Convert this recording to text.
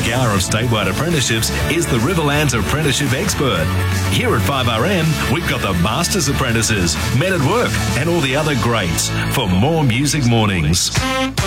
hour of statewide apprenticeships is the Riverlands Apprenticeship Expert. Here at 5RM, we've got the Masters Apprentices, Men at Work, and all the other greats for more Music Mornings.